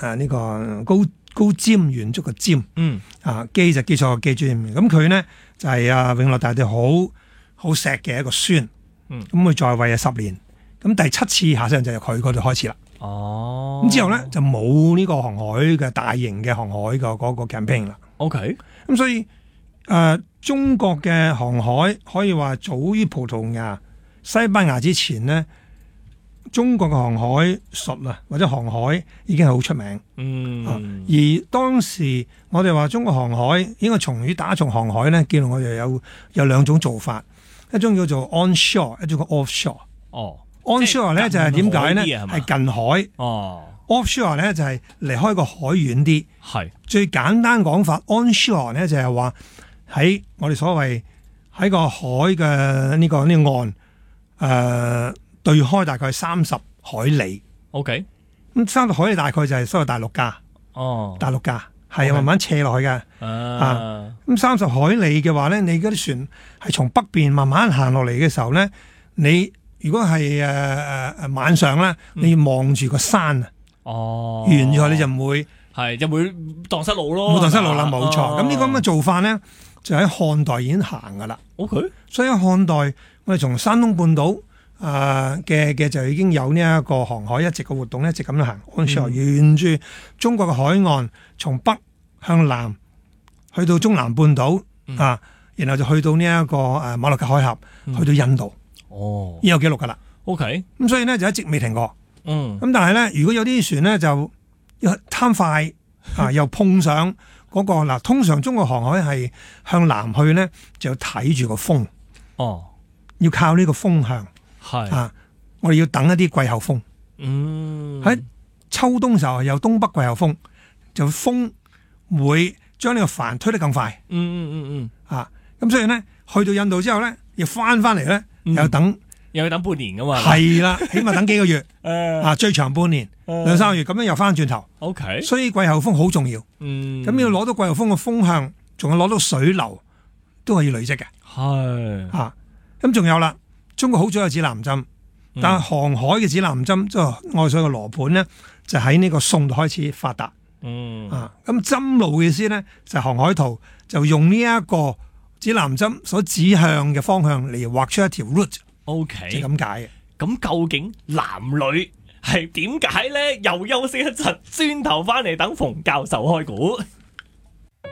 呢個高瞻遠矚嘅瞻，記就記錯記住。咁佢呢就係永樂大帝好錫嘅一個孫，咁佢在位10年，咁第7次下世就由佢嗰度開始啦。咁之後咧就冇呢個航海嘅大型嘅航海嘅嗰個 campaign 啦。 OK， 咁所以中國嘅航海可以話早於葡萄牙、西班牙之前呢，中國嘅航海術或者航海已經係好出名。而當時我哋話中國航海應該打從航海呢，見到我哋有2種做法，一種叫做 onshore， 一種叫 offshore。onshore 咧就係點解呢？係近海。offshore 咧就係離開個海遠啲。 係最簡單講法 ，onshore 咧就係話喺我哋所謂喺個海嘅呢個岸對開大概30海里。 OK， 咁30海里大概就係所謂大陸架。大陸架係慢慢斜落去嘅。咁30海里嘅話咧，你嗰啲船係從北邊慢慢行落嚟嘅時候咧，你如果係晚上咧，你要望住個山啊。完咗你就唔會蕩失路咯。 冇蕩失路啦，冇錯。咁呢個咁嘅做法咧，就喺漢代已經行噶啦。 OK， 所以喺漢代我哋從山東半島嘅就已經有呢一個航海一直嘅活動，一直咁樣行。onshore 沿住中國嘅海岸，從北向南去到中南半島然後就去到呢一個馬六甲海峽，去到印度。已經有記錄噶啦。 OK， 咁所以咧就一直未停過。咁但係咧，如果有啲船咧就貪快又碰上嗰個嗱，通常中國航海係向南去咧，就要睇住個風。要靠呢個風向。我哋要等一啲季候風。喺秋冬時候有東北季候風，就風會將呢個帆推得更快。咁所以咧，去到印度之後咧，要翻嚟咧，又要等半年噶嘛。係啦，起碼等幾個月。最長半年2-3個月，咁樣又翻轉頭。 OK， 所以季候風好重要。咁要攞到季候風嘅風向，仲要攞到水流，都係要累積嘅。咁仲有啦，中國好早有指南針，但係航海嘅指南針即係我哋所謂嘅羅盤咧，就喺呢個宋度開始發達。咁針路嘅意思咧，就係航海圖就用呢一個指南針所指向嘅方向嚟畫出一條 route。 OK， 就咁解嘅。 咁究竟男女係點解咧？又休息一陣，轉頭翻嚟等馮教授開估。